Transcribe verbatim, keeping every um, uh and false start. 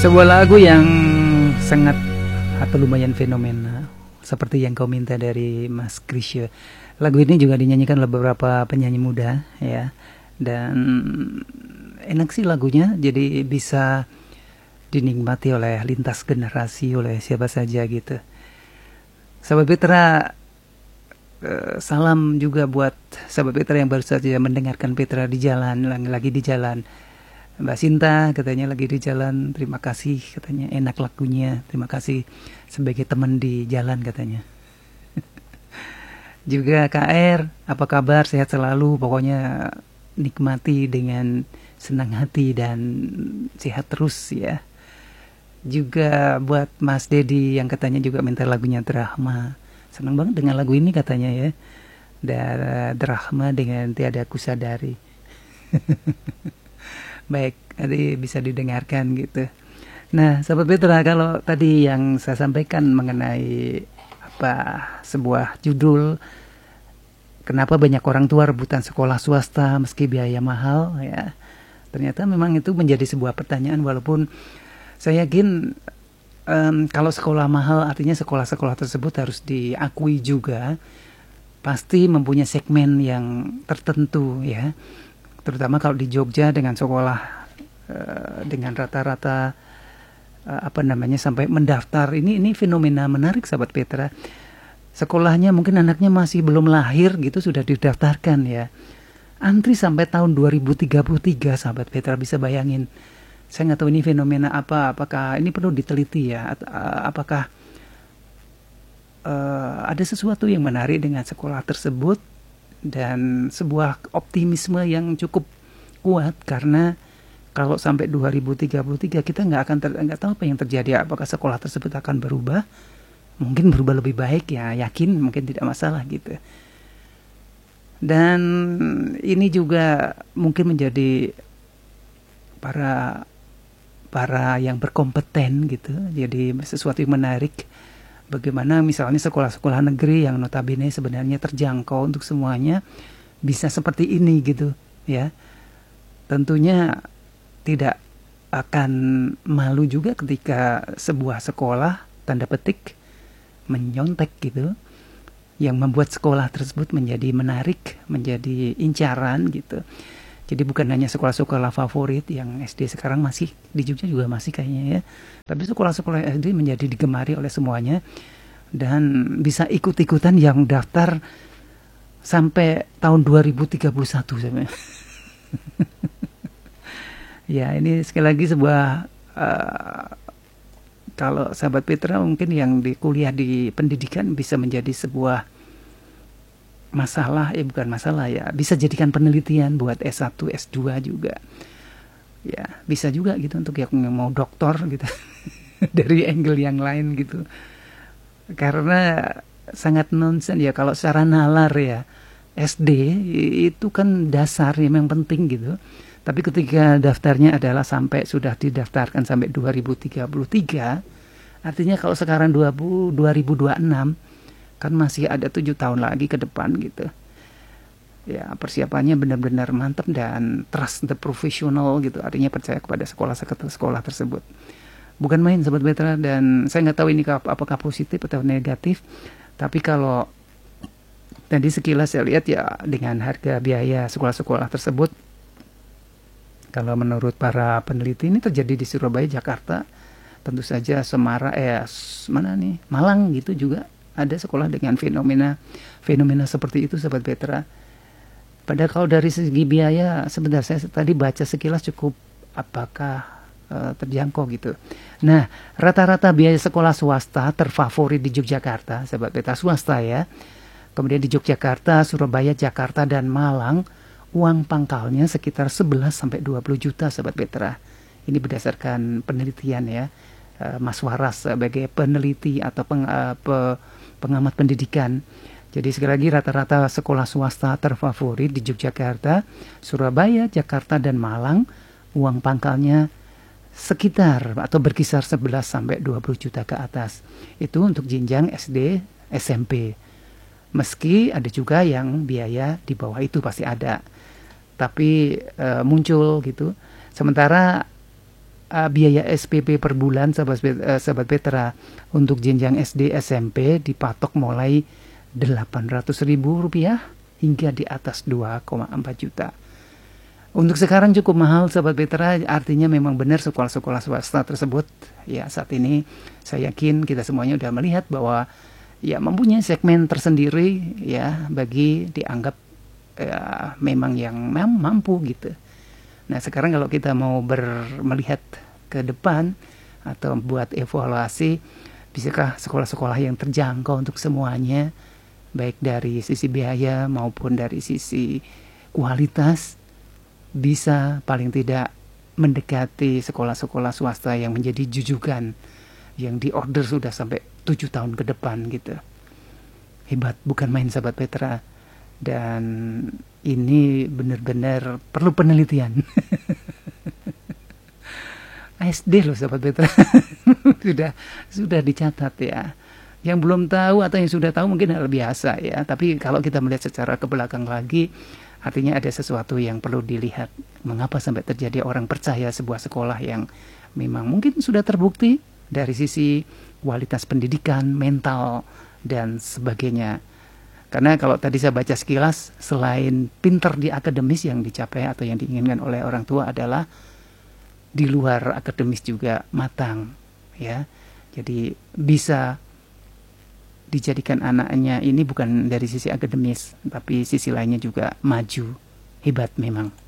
Sebuah lagu yang sangat atau lumayan fenomena seperti yang kau minta dari Mas Krisya. Lagu ini juga dinyanyikan oleh beberapa penyanyi muda ya. Dan enak sih lagunya, jadi bisa dinikmati oleh lintas generasi, oleh siapa saja gitu. Sahabat Petra, eh, salam juga buat sahabat Petra yang baru saja mendengarkan Petra di jalan, lagi di jalan. Mbak Sinta katanya lagi di jalan, terima kasih katanya, enak lagunya, terima kasih sebagai teman di jalan katanya. Juga K R, apa kabar, sehat selalu, pokoknya nikmati dengan senang hati dan sehat terus ya. Juga buat Mas Dedi yang katanya juga minta lagunya Drahma, senang banget dengan lagu ini katanya ya. Dan Drahma dengan Tiada Kusadari. Baik, jadi bisa didengarkan gitu. Nah, Sahabat Petra, kalau tadi yang saya sampaikan mengenai apa sebuah judul, kenapa banyak orang tua rebutan sekolah swasta meski biaya mahal ya. Ternyata memang itu menjadi sebuah pertanyaan, walaupun saya yakin um, kalau sekolah mahal artinya sekolah-sekolah tersebut harus diakui juga pasti mempunyai segmen yang tertentu ya. Terutama kalau di Jogja dengan sekolah uh, dengan rata-rata uh, apa namanya sampai mendaftar, ini ini fenomena menarik Sahabat Petra. Sekolahnya mungkin anaknya masih belum lahir gitu sudah didaftarkan ya. Antri sampai tahun dua ribu tiga puluh tiga Sahabat Petra, bisa bayangin. Saya nggak tahu ini fenomena apa, apakah ini perlu diteliti ya, uh, apakah uh, ada sesuatu yang menarik dengan sekolah tersebut. Dan sebuah optimisme yang cukup kuat, karena kalau sampai dua ribu tiga puluh tiga kita nggak akan ter, nggak tahu apa yang terjadi, apakah sekolah tersebut akan berubah, mungkin berubah lebih baik ya, yakin mungkin tidak masalah gitu. Dan ini juga mungkin menjadi para para yang berkompeten gitu, jadi sesuatu yang menarik. Bagaimana misalnya sekolah-sekolah negeri yang notabene sebenarnya terjangkau untuk semuanya bisa seperti ini gitu ya. Tentunya tidak akan malu juga ketika sebuah sekolah tanda petik menyontek gitu, yang membuat sekolah tersebut menjadi menarik, menjadi incaran gitu. Jadi bukan hanya sekolah-sekolah favorit yang S D sekarang masih di Jogja juga masih kayaknya ya. Tapi sekolah-sekolah S D menjadi digemari oleh semuanya dan bisa ikut-ikutan yang daftar sampai tahun dua ribu tiga puluh satu sampai. Ya, ini sekali lagi sebuah uh, kalau Sahabat Petra mungkin yang di kuliah di pendidikan bisa menjadi sebuah masalah, eh bukan masalah ya, bisa jadikan penelitian buat S satu, S dua juga. Ya, bisa juga gitu untuk yang mau doktor gitu. Dari angle yang lain gitu. Karena sangat nonsen ya kalau secara nalar ya. S D itu kan dasar yang memang penting gitu. Tapi ketika daftarnya adalah sampai sudah didaftarkan sampai dua ribu tiga puluh tiga, artinya kalau sekarang dua ribu dua puluh enam kan masih ada tujuh tahun lagi ke depan gitu. Ya, persiapannya benar-benar mantap dan trust the professional gitu. Artinya percaya kepada sekolah-sekolah tersebut. Bukan main Sahabat Petra, dan saya nggak tahu ini apakah positif atau negatif. Tapi kalau tadi sekilas saya lihat ya dengan harga biaya sekolah-sekolah tersebut, kalau menurut para peneliti ini terjadi di Surabaya, Jakarta, tentu saja Semarang, eh mana nih, Malang gitu juga. Ada sekolah dengan fenomena fenomena seperti itu Sahabat Petra. Padahal kalau dari segi biaya sebentar saya tadi baca sekilas cukup apakah uh, terjangkau gitu. Nah, rata-rata biaya sekolah swasta terfavorit di Yogyakarta Sahabat Petra, swasta ya. Kemudian di Yogyakarta, Surabaya, Jakarta dan Malang uang pangkalnya sekitar sebelas sampai dua puluh juta Sahabat Petra. Ini berdasarkan penelitian ya. Mas Waras sebagai peneliti atau peng, uh, pe, pengamat pendidikan. Jadi sekali lagi rata-rata sekolah swasta terfavorit di Yogyakarta, Surabaya, Jakarta dan Malang uang pangkalnya sekitar atau berkisar sebelas sampai dua puluh juta ke atas. Itu untuk jenjang S D, S M P. Meski ada juga yang biaya di bawah itu pasti ada. Tapi uh, muncul gitu. Sementara uh, biaya S P P per bulan sahabat uh, sahabat Petra untuk jenjang S D S M P dipatok mulai delapan ratus ribu rupiah hingga di atas dua koma empat juta. Untuk sekarang cukup mahal sahabat Petra, artinya memang benar sekolah-sekolah swasta tersebut ya saat ini saya yakin kita semuanya udah melihat bahwa ya mempunyai segmen tersendiri ya bagi dianggap ya, memang yang mampu gitu. Nah sekarang kalau kita mau ber, melihat ke depan atau buat evaluasi, bisakah sekolah-sekolah yang terjangkau untuk semuanya, baik dari sisi biaya maupun dari sisi kualitas, bisa paling tidak mendekati sekolah-sekolah swasta yang menjadi jujukan, yang diorder sudah sampai tujuh tahun ke depan gitu. Hebat, bukan main sahabat Petra. Dan ini benar-benar perlu penelitian. S D loh sahabat Petra. sudah sudah dicatat ya. Yang belum tahu atau yang sudah tahu mungkin hal biasa ya. Tapi kalau kita melihat secara ke belakang lagi, artinya ada sesuatu yang perlu dilihat. Mengapa sampai terjadi orang percaya sebuah sekolah yang memang mungkin sudah terbukti dari sisi kualitas pendidikan, mental, dan sebagainya. Karena kalau tadi saya baca sekilas, selain pinter di akademis yang dicapai atau yang diinginkan oleh orang tua adalah di luar akademis juga matang, ya. Jadi bisa dijadikan anaknya ini bukan dari sisi akademis, tapi sisi lainnya juga maju. Hebat memang.